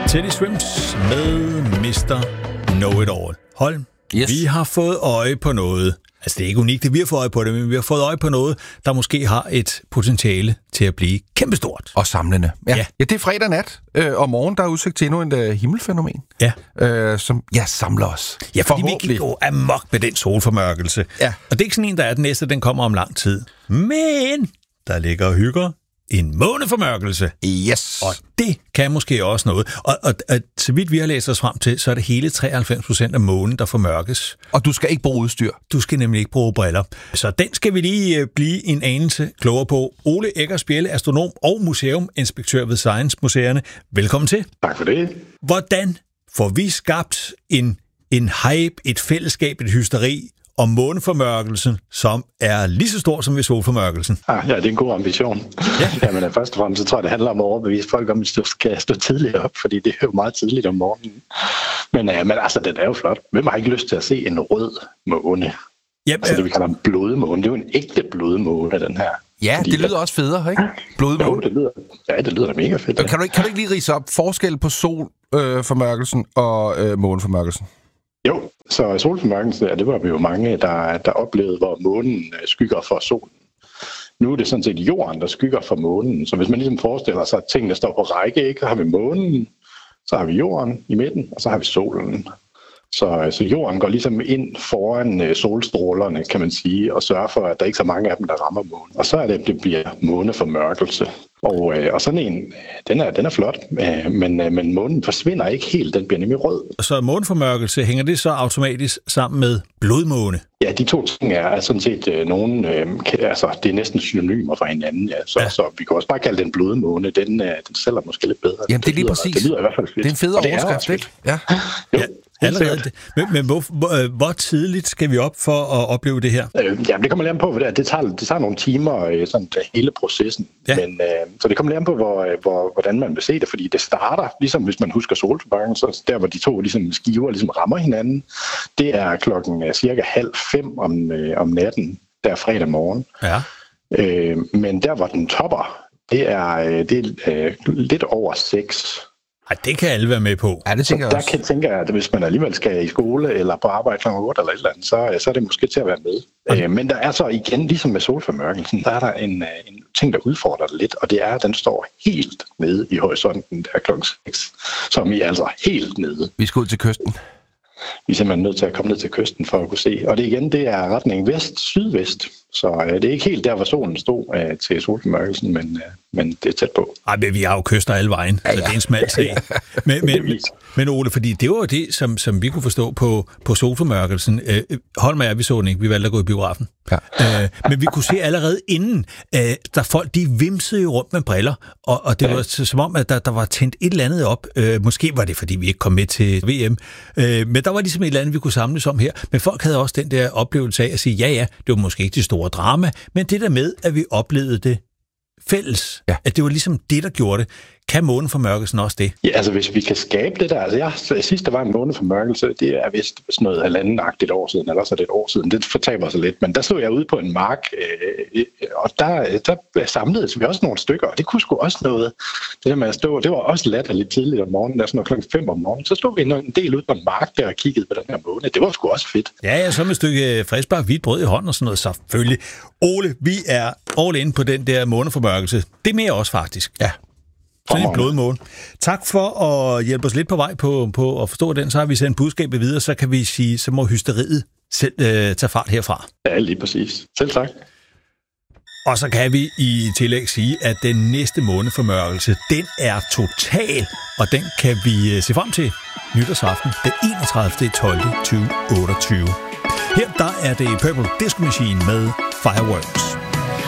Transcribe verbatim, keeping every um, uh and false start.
Teddy Swims med mister Know-It-All. Holm, yes. Vi har fået øje på noget. Altså, det er ikke unikt, at vi har fået øje på det, men vi har fået øje på noget, der måske har et potentiale til at blive kæmpestort. Og samlende. Ja, ja. ja det er fredag nat, øh, og morgen der er udsigt til endnu en uh, himmelfænomen, ja. øh, som ja, samler os. Ja, fordi vi kan gå amok med den solformørkelse. Ja. Og det er ikke sådan en, der er den næste, den kommer om lang tid. Men der ligger og hygger en måneformørkelse. Yes. Og det kan måske også noget. Og, og, og så vidt vi har læst os frem til, så er det hele treoghalvfems procent af månen, der formørkes. Og du skal ikke bruge udstyr. Du skal nemlig ikke bruge briller. Så den skal vi lige blive en anelse klogere på. Ole Eggers Bjelle, astronom og museuminspektør ved Science Museerne. Velkommen til. Tak for det. Hvordan får vi skabt en, en hype, et fællesskab, et hysteri om måneformørkelsen, som er lige så stor som ved solformørkelsen? Ah, ja, det er en god ambition. Ja. Jamen, først og fremmest så tror jeg, det handler om at overbevise folk om, at du skal stå tidligt op, fordi det er jo meget tidligt om morgenen. Men, ja, men altså, det er jo flot. Hvem har ikke lyst til at se en rød måne? Yep, altså, det vi kalder en blodmåne. Det er jo en ægte blodmåne, den her. Ja, fordi det lyder også federe, ikke? Blodmåne. Jo, det lyder, ja, det lyder da mega fedt. Ja. Kan du, ikke, kan du ikke lige ridse op forskel på solformørkelsen øh, og øh, måneformørkelsen? Jo, så solformørkelsen, ja, det var vi jo mange, der, der oplevede, hvor månen skygger for solen. Nu er det sådan set jorden, der skygger for månen. Så hvis man ligesom forestiller sig, at tingene står på række, ikke? Så har vi månen, så har vi jorden i midten, og så har vi solen. Så, så jorden går ligesom ind foran solstrålerne, kan man sige, og sørger for, at der ikke er så mange af dem, der rammer månen. Og så er det, det bliver måneformørkelse. Og, og sådan en, den er, den er flot, men, men månen forsvinder ikke helt, den bliver nemlig rød. Så måneformørkelse, hænger det så automatisk sammen med blodmåne? Ja, de to ting er sådan set øh, nogen, øh, altså det er næsten synonymer for hinanden, ja. Så, ja. Så vi kan også bare kalde den blodmåne, den, øh, den sælger måske lidt bedre. Jamen det er lige lyder, præcis. Det lyder i hvert fald fedt. Det er en fed overskrift, ikke? Ja. Jo. Ja. Allerede. Men, men hvor, hvor, hvor tidligt skal vi op for at opleve det her? Øh, jamen, det kommer lidt an på, for det, det, tager, det tager nogle timer, sådan hele processen. Ja. Men, øh, så det kommer lidt an på, hvor, hvor, hvordan man vil se det, fordi det starter, ligesom hvis man husker solformørkelsen, så der, hvor de to ligesom, skiver ligesom rammer hinanden, det er klokken cirka halv fem om, øh, om natten, der fredag morgen. Ja. Øh, men der, hvor den topper, det er, det er øh, lidt over seks. Ej, det kan alle være med på. Ja, det tænker jeg der også. kan tænke jeg, at hvis man alligevel skal i skole eller på arbejde klokken otte eller et eller andet, så, så er det måske til at være med. Okay. Men der er så igen, ligesom med solformørkelsen, der er der en, en ting, der udfordrer det lidt, og det er, at den står helt nede i horisonten der klokken seks, som I er altså helt nede. Vi skal ud til kysten. Vi er simpelthen nødt til at komme ned til kysten for at kunne se. Og det igen, det er retning vest-sydvest. Så øh, det er ikke helt der, hvor solen stod øh, til solformørkelsen, men, øh, men det er tæt på. Ej, men vi har jo kyster alle vejen, ja, ja. Så det er en smal sag. Men, men, men Ole, fordi det var jo det, som, som vi kunne forstå på, på solformørkelsen. Øh, hold med, vi så den ikke. Vi valgte at gå i biografen. Ja. Øh, men vi kunne se allerede inden, øh, der folk, de vimsede jo rundt med briller, og, og det var ja. som om, at der, der var tændt et eller andet op. Øh, måske var det, fordi vi ikke kom med til V M. Øh, men der var ligesom et eller andet, vi kunne samles om her. Men folk havde også den der oplevelse af at sige, ja, ja, det var måske ikke det store drama, men det der med, at vi oplevede det fælles, ja. At det var ligesom det, der gjorde det. Kan måneformørkelsen også det? Ja, altså hvis vi kan skabe det der. Altså jeg, sidst der var en måneformørkelse, det er vist sådan noget halvandenagtigt år siden, eller så er det et år siden. Det fortaber sig lidt, men der stod jeg ude på en mark, øh, og der, der samledes vi også nogle stykker, og det kunne sgu også noget. Det der med at stå, det var også latterligt tidligt om morgenen, der sådan noget klokken fem om morgenen. Så stod vi en del ude på en mark der og kiggede på den her måne. Det var sgu også fedt. Ja, ja, så med et stykke friskbagt hvidt brød i hånden og sådan noget, selvfølgelig. Ole, vi er all in på den der måneformørkelse. Det er mere også faktisk. Ja. Sådan en blodmåne. Tak for at hjælpe os lidt på vej på, på at forstå den. Så har vi sendt budskabet videre, så kan vi sige, så må hysteriet selv øh, tage fart herfra. Ja, lige præcis. Selv tak. Og så kan vi i tillæg sige, at den næste måneformørkelse, den er total, og den kan vi se frem til nytårsaften den enogtredivte tolvte tyve otteogtyve. Her der er det Purple Disco Machine med Fireworks.